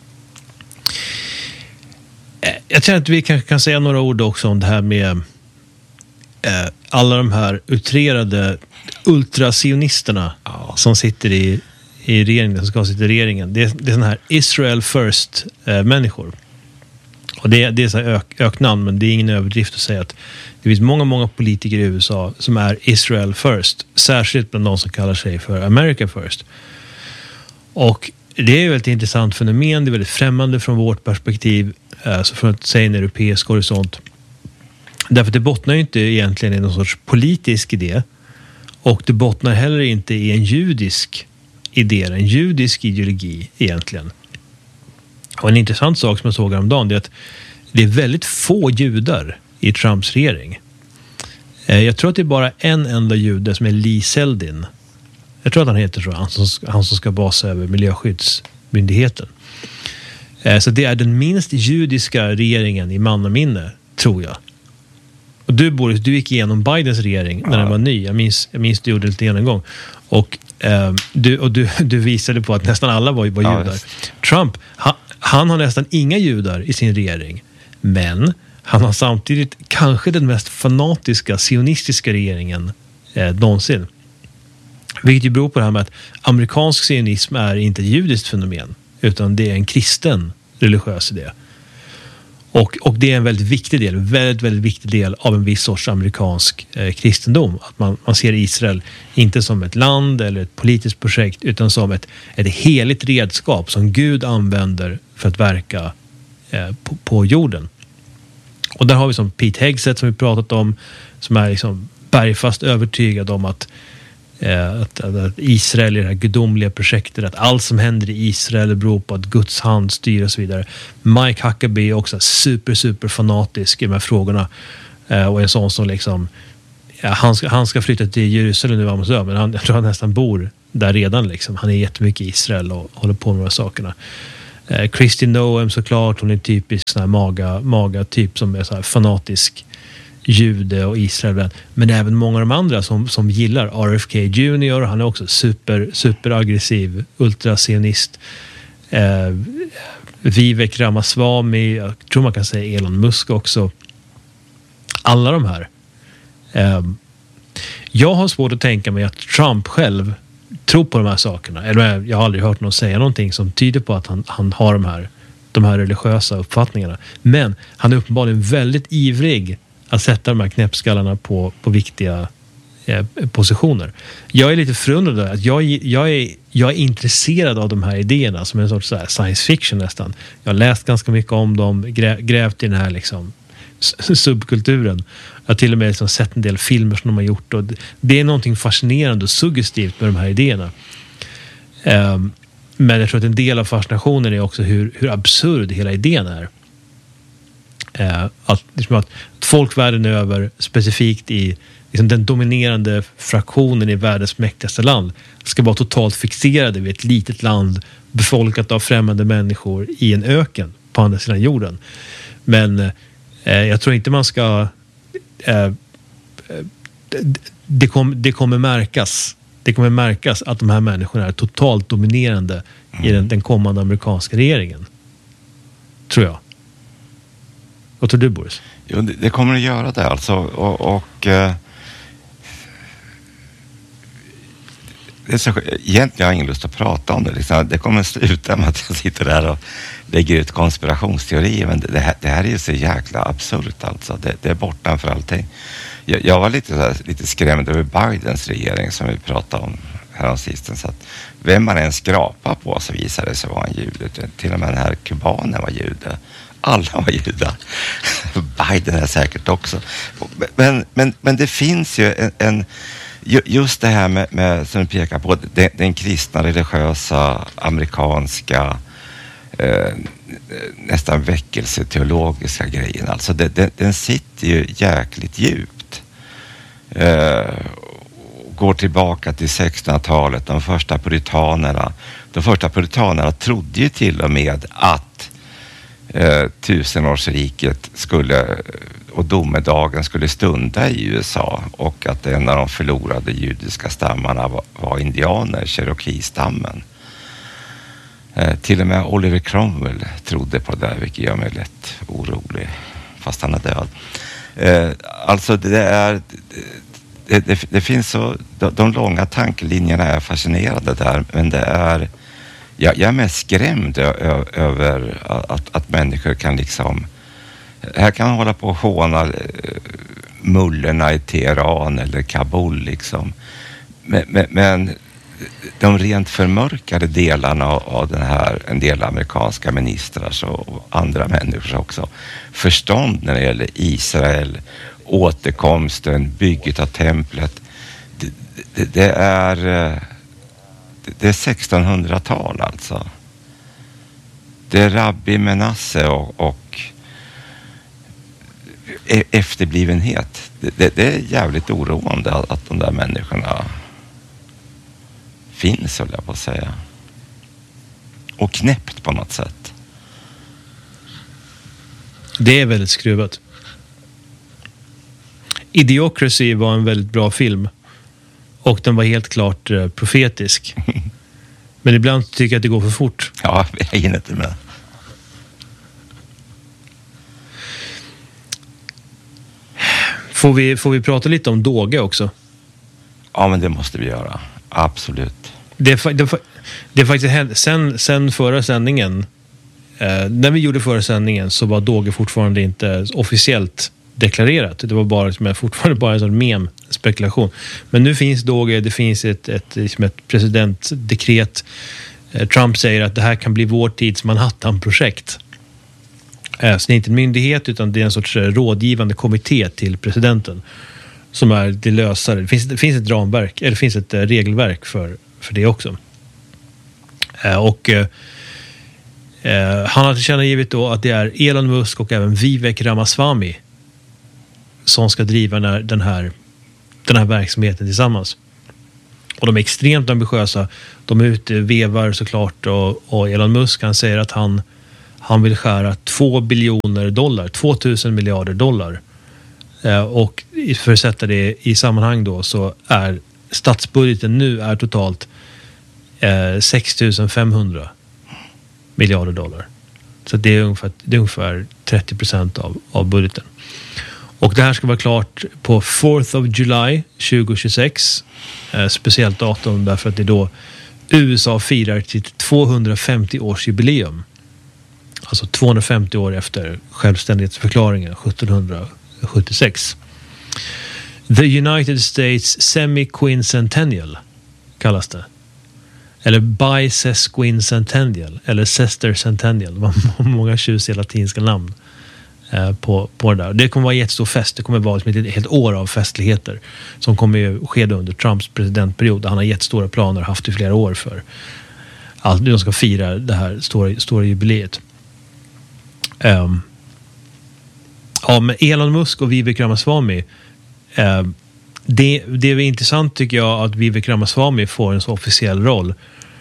Jag tror att vi kanske kan säga några ord också om det här med alla de här utrerade ultrasionisterna som sitter i regeringen, som ska sitta i regeringen. Det är sådana här Israel First människor. Och det är så här öknamn, men det är ingen överdrift att säga att det finns många politiker i USA som är Israel First, särskilt bland de som kallar sig för America First. Och det är ju ett väldigt intressant fenomen, det är väldigt främmande från vårt perspektiv, så från att säga en europeisk horisont. Därför att det bottnar ju inte egentligen i någon sorts politisk idé, och det bottnar heller inte i en judisk idé, en judisk ideologi egentligen. Och en intressant sak som jag såg häromdagen är att det är väldigt få judar i Trumps regering. Jag tror att det är bara en enda jude som är Lee Zeldin. Jag tror att han heter så, han som ska basa över miljöskyddsmyndigheten. Så det är den minst judiska regeringen i mannaminne, tror jag. Och du, Boris, du gick igenom Bidens regering när den var ny. Jag minns du gjorde lite genomgång. Och du visade på att nästan alla var judar. Just. Trump, han har nästan inga judar i sin regering. Men han har samtidigt kanske den mest fanatiska sionistiska regeringen någonsin. Vilket ju beror på det här med att amerikansk sionism är inte ett judiskt fenomen, utan det är en kristen religiös idé. Och det är en väldigt viktig del av en viss sorts amerikansk kristendom. Att man ser Israel inte som ett land eller ett politiskt projekt, utan som ett heligt redskap som Gud använder för att verka på jorden. Och där har vi som Pete Hegseth som vi pratat om, som är liksom bergfast övertygad om att att Israel är det här gudomliga projektet, att allt som händer i Israel beror på att Guds hand styr och så vidare. Mike Huckabee är också super fanatisk i de här frågorna, och en sån som liksom, han ska flytta till Jerusalem nu, men jag tror han nästan bor där redan liksom. Han är jättemycket i Israel och håller på med de här sakerna. Kristi Noem såklart, hon är en typisk sån här maga typ som är så här fanatisk jude och Israel, men även många av de andra som gillar RFK Jr. Han är också super aggressiv ultrasionist. Vivek Ramaswamy, jag tror man kan säga Elon Musk också. Alla de här. Jag har svårt att tänka mig att Trump själv tror på de här sakerna. Eller jag har aldrig hört någon säga någonting som tyder på att han har de här religiösa uppfattningarna. Men han är uppenbarligen väldigt ivrig att sätta de här knäppskallarna på viktiga positioner. Jag är lite förundrad att jag är intresserad av de här idéerna som en sorts så här science fiction nästan. Jag har läst ganska mycket om dem, grävt i den här liksom subkulturen. Jag har till och med liksom sett en del filmer som de har gjort, och det är någonting fascinerande och suggestivt med de här idéerna. Men jag tror att en del av fascinationen är också hur absurd hela idén är. Att folk världen över, specifikt i liksom den dominerande fraktionen i världens mäktigaste land, ska vara totalt fixerade vid ett litet land befolkat av främmande människor i en öken på andra sidan jorden. Men jag tror inte man ska det kommer märkas att de här människorna är totalt dominerande i den kommande amerikanska regeringen. Tror jag. Vad tror du, Boris? Jo, det kommer att göra det alltså. Det är så, egentligen har jag ingen lust att prata om det. Liksom. Det kommer att sluta med att jag sitter där och lägger ut konspirationsteorier. Men det här är ju så jäkla absurt alltså. Det är bortom för allting. Jag var lite skrämd över Bidens regering som vi pratade om häromsistens. Så att vem man än skrapar på så visade det sig vara en jude. Till och med den här kubanen var jude. Alla var judar. Biden är säkert också. Men det finns ju just det här med som du pekar på, den kristna, religiösa, amerikanska nästan väckelseteologiska grejen. Alltså den sitter ju jäkligt djupt. Går tillbaka till 1600-talet, de första puritanerna trodde ju till och med att tusenårsriket och domedagen skulle stunda i USA, och att en av de förlorade judiska stammarna var indianer, Cherokee-stammen. Till och med Oliver Cromwell trodde på det, vilket gör mig lätt orolig, fast han är död. Alltså det finns så, de långa tankelinjerna är fascinerande där, men det är, jag är mest skrämd över att människor kan liksom, här kan man hålla på och håna mullorna i Teheran eller Kabul liksom, men de rent förmörkade delarna av den här, en del amerikanska ministrar och andra människor också, förstånd när det gäller Israel, återkomsten, bygget av templet, det är 1600-tal alltså. Det är Rabbi Menasse och efterblivenhet. Det är jävligt oroande att de där människorna finns, höll jag på att säga. Och knäppt på något sätt. Det är väldigt skruvat. Idiocracy var en väldigt bra film. Och den var helt klart profetisk. Men ibland tycker jag att det går för fort. Ja, jag hinner inte med. Får vi prata lite om Doge också? Ja, men det måste vi göra. Absolut. Det är faktiskt sen förra sändningen. När vi gjorde förra sändningen så var Doge fortfarande inte officiellt deklarerat. Det var fortfarande bara en sån mem-spekulation. Men nu finns Doge, det finns ett presidentdekret. Trump säger att det här kan bli vår tids Manhattan-projekt. Så det är inte en myndighet, utan det är en sorts rådgivande kommitté till presidenten. som är det lösare. Det finns ett ramverk, eller det finns ett regelverk för det också. Han har tillkännagivit då att det är Elon Musk och även Vivek Ramaswamy som ska driva den här verksamheten tillsammans. Och de är extremt ambitiösa. De är ute, vevar såklart, och Elon Musk, han säger att han vill skära $2 biljoner, 2000 miljarder dollar. Och för att sätta det i sammanhang då, så är statsbudgeten nu är totalt 6500 miljarder dollar. Så det är ungefär 30% av budgeten. Och det här ska vara klart på 4th of July 2026. Speciellt datum därför att det är då USA firar sitt 250-årsjubileum. Alltså 250 år efter självständighetsförklaringen 1776. The United States Semi-Quincentennial kallas det. Eller Bisesquicentennial. Eller Sester-centennial. Det var många tjusiga latinska namn på det där. Det kommer vara en jättestor fest. Det kommer vara ett helt år av festligheter som kommer ju ske under Trumps presidentperiod. Han har jättestora planer, haft i flera år för allt. De ska fira det här stora jubileet. Men Elon Musk och Vivek Ramaswamy, det är intressant tycker jag att Vivek Ramaswamy får en så officiell roll.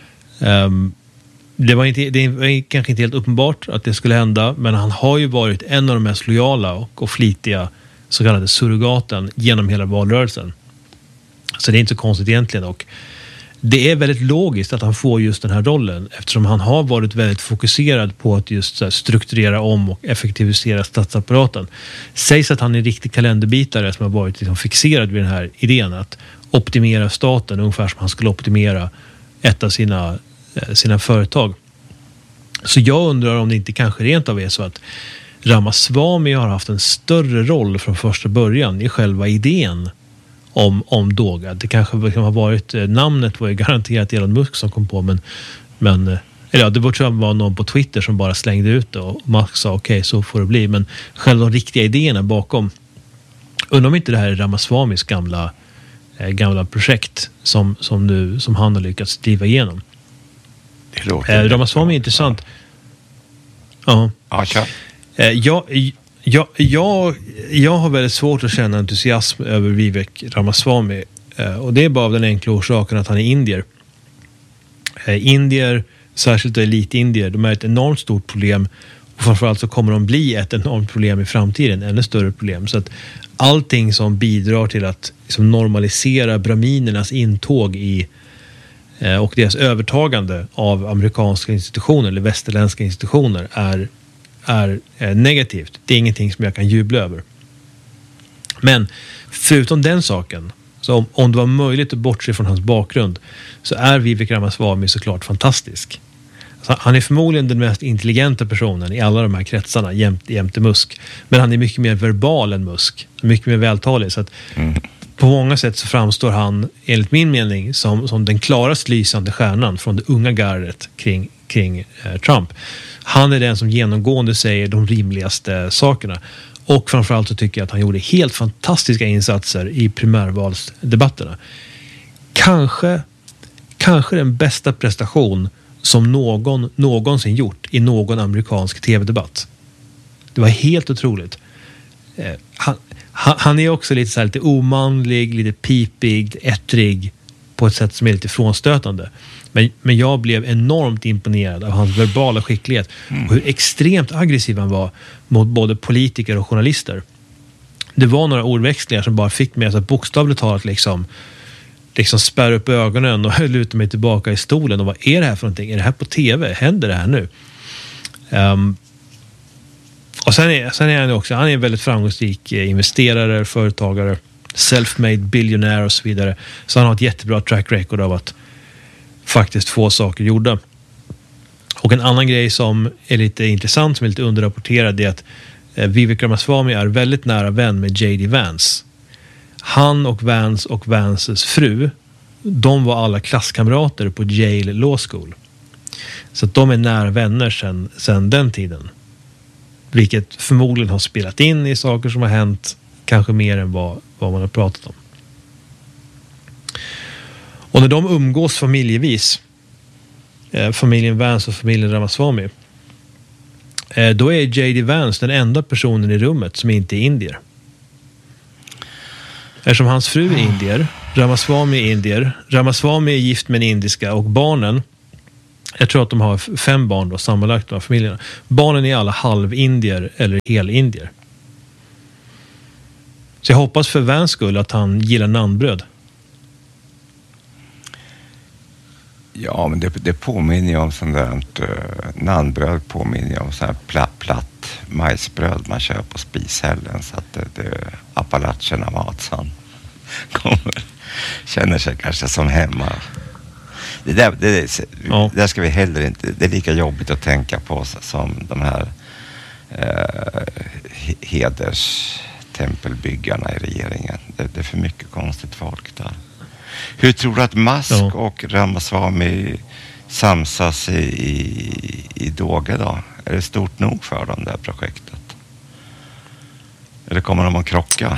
Det var kanske inte helt uppenbart att det skulle hända, men han har ju varit en av de mest lojala och flitiga så kallade surrogaten genom hela valrörelsen. Så det är inte så konstigt egentligen, och det är väldigt logiskt att han får just den här rollen eftersom han har varit väldigt fokuserad på att just så här strukturera om och effektivisera statsapparaten. Sägs att han är en riktig kalenderbitare som har varit liksom fixerad vid den här idén att optimera staten ungefär som han skulle optimera ett av sina företag. Så jag undrar om det inte kanske rent av är så att Ramaswamy har haft en större roll från första början i själva idén om Doga. Det kanske har varit, namnet var ju garanterat Elon Musk som kom på, men det tror jag var någon på Twitter som bara slängde ut det och Musk sa okej, så får det bli, men själva de riktiga idéerna bakom, undrar om inte det här är Ramaswamys gamla projekt som han har lyckats driva igenom. Ramaswamy är intressant. Ja. Jag har väldigt svårt att känna entusiasm över Vivek Ramaswamy, och det är bara av den enkla orsaken att han är indier. Indier, särskilt elitindier, de är ett enormt stort problem, och framförallt så kommer de bli ett enormt problem i framtiden, ännu större problem. Så att allting som bidrar till att liksom normalisera brahminernas intåg och deras övertagande av amerikanska institutioner eller västerländska institutioner är negativt. Det är ingenting som jag kan jubla över. Men förutom den saken, så om det var möjligt att bortse från hans bakgrund, så är Vivek Ramaswamy såklart fantastisk. Alltså, han är förmodligen den mest intelligenta personen i alla de här kretsarna jämte Musk. Men han är mycket mer verbal än Musk. Mycket mer vältalig. Så att på många sätt så framstår han, enligt min mening, som den klarast lysande stjärnan från det unga gardet kring Trump. Han är den som genomgående säger de rimligaste sakerna. Och framförallt så tycker jag att han gjorde helt fantastiska insatser i primärvalsdebatterna. Kanske den bästa prestation som någon någonsin gjort i någon amerikansk tv-debatt. Det var helt otroligt. Han är också lite omanlig, lite pipig, ettrig på ett sätt som är lite frånstötande. Men jag blev enormt imponerad av hans verbala skicklighet och hur extremt aggressiv han var mot både politiker och journalister. Det var några ordväxlingar som bara fick mig att bokstavligt talat liksom spärra upp ögonen och luta mig tillbaka i stolen och vad är det här för någonting? Är det här på tv? Händer det här nu? Och sen är han också, han är en väldigt framgångsrik investerare, företagare, self-made billionaire och så vidare. Så han har ett jättebra track record av att faktiskt få saker gjorda. Och en annan grej som är lite intressant, som är lite underrapporterad, är att Vivek Ramaswamy är väldigt nära vän med J.D. Vance. Han och Vances fru, de var alla klasskamrater på Yale Law School. Så att de är nära vänner sedan den tiden. Vilket förmodligen har spelat in i saker som har hänt kanske mer än vad man har pratat om. Och när de umgås familjevis, familjen Vance och familjen Ramaswamy, då är J.D. Vance den enda personen i rummet som inte är indier. Eftersom hans fru är indier, Ramaswamy är indier, Ramaswamy är gift med en indiska, och barnen, jag tror att de har 5 barn då, sammanlagt av familjerna. Barnen är alla halvindier eller helindier. Så jag hoppas för Vance skull att han gillar nannbröd. Ja, men det påminner ju om sånt där nannbröd, påminner ju om sån här platt majsbröd man köper på spishällen, så att det är Appalacherna mat, så han känner sig kanske som hemma. Det där ska vi heller inte, det är lika jobbigt att tänka på som de här hederstempelbyggarna i regeringen. Det är för mycket konstigt folk där. Hur tror du att Musk och Ramaswamy samsas i Doge då? Är det stort nog för dem, det här projektet? Eller kommer de att krocka?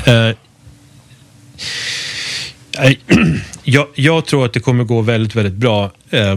Jag tror att det kommer gå väldigt, väldigt bra.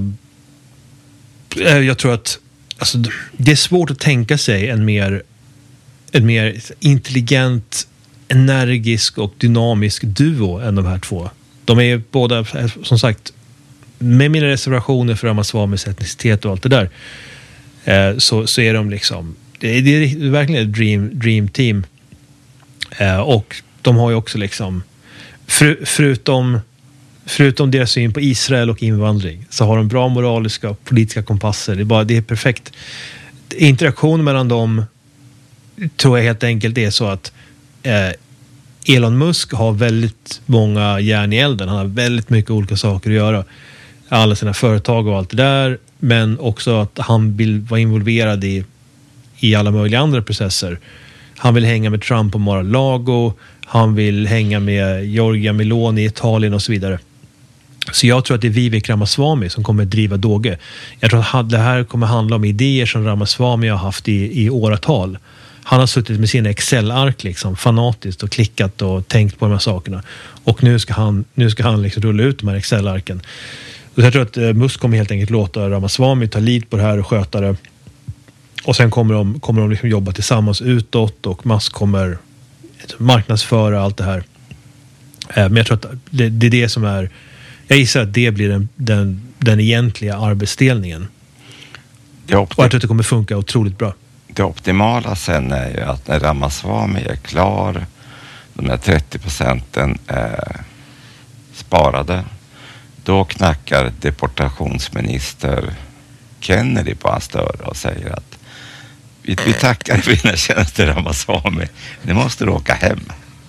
Jag tror att alltså, det är svårt att tänka sig en mer intelligent, energisk och dynamisk duo än de här två. De är båda, som sagt, med mina reservationer för Ramaswamys etnicitet och allt det där, så är de liksom, det är verkligen ett dream team. Och de har ju också liksom, förutom deras syn på Israel och invandring, så har de bra moraliska och politiska kompasser. Det är perfekt. Interaktion mellan dem tror jag helt enkelt är så att Elon Musk har väldigt många järn i elden. Han har väldigt mycket olika saker att göra. Alla sina företag och allt det där. Men också att han vill vara involverad i alla möjliga andra processer. Han vill hänga med Trump och Mar-a-Lago. Han vill hänga med Giorgia Meloni i Italien och så vidare. Så jag tror att det är Vivek Ramaswamy som kommer driva Doge. Jag tror att det här kommer handla om idéer som Ramaswamy har haft i åratal. Han har suttit med sina Excel-ark liksom, fanatiskt och klickat och tänkt på de här sakerna. Och nu ska han liksom rulla ut de här Excel-arken. Och jag tror att Musk kommer helt enkelt låta Ramaswamy ta lead på det här och sköta det. Och sen kommer de liksom jobba tillsammans utåt, och Musk kommer marknadsföra allt det här. Men jag tror att det är det som är, jag gissar att det blir den egentliga arbetsdelningen. Och jag tror att det kommer funka otroligt bra. Det optimala sen är ju att när Ramaswamy är klar, de här 30% sparade, då knackar deportationsminister Kennedy på hans dörr och säger att vi tackar för dina tjänster, Ramaswamy. Nu måste du åka hem.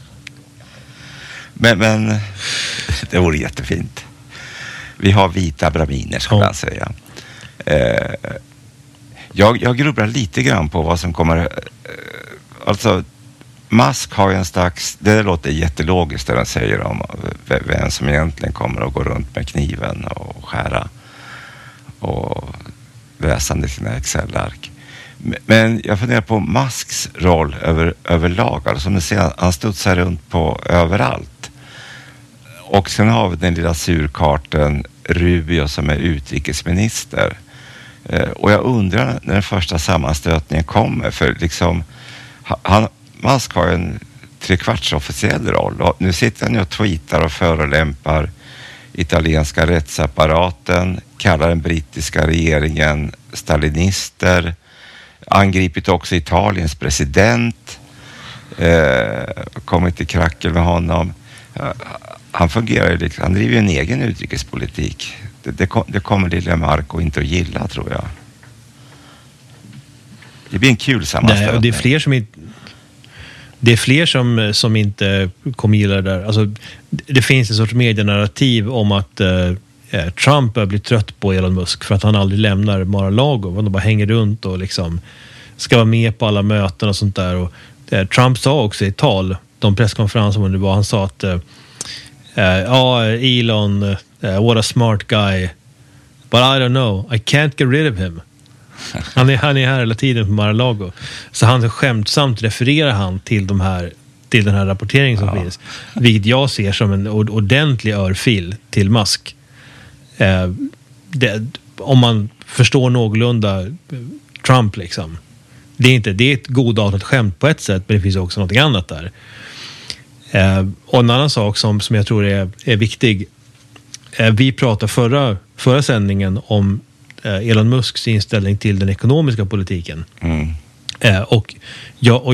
Men det vore jättefint. Vi har vita braminer, skulle jag säga. Jag grubblar lite grann på vad som kommer. Alltså, Musk har ju en slags, det låter jättelogiskt det de säger om vem som egentligen kommer att gå runt med kniven och skära och läsande sina Excel-ark. Men jag funderar på Musks roll överlag. Alltså, som ni ser, han studsar runt på överallt. Och sen har vi den lilla surkarten Rubio som är utrikesminister. Och jag undrar när den första sammanstötningen kommer, för liksom Musk har en 3/4 officiell roll, och nu sitter han och tweetar och förolämpar italienska rättsapparaten, kallar den brittiska regeringen stalinister, angripit också Italiens president, kommit i krackel med honom. Han fungerar ju liksom, han driver en egen utrikespolitik. Det kommer lilla Marco inte att gilla, tror jag. Det blir en kul sammanstötning. Nej, det är fler som inte kommer gilla det där. Alltså, det finns en sorts medienarrativ om att Trump börjar bli trött på Elon Musk för att han aldrig lämnar Mar-a-Lago. Han bara hänger runt och liksom ska vara med på alla möten och sånt där. Och, Trump sa också i tal, de presskonferenser det var, han sa att Elon, what a smart guy, but I don't know, I can't get rid of him. Han är här hela tiden på Mar-a-Lago. Så han skämtsamt refererar han till de här till den här rapporteringen som finns. Vilket jag ser som en ordentlig örfil till Musk. Om man förstår någorlunda Trump liksom. Det är ett godartat skämt på ett sätt, men det finns också något annat där. Och en annan sak som jag tror är viktig. Vi pratade förra sändningen om Elon Musks inställning till den ekonomiska politiken.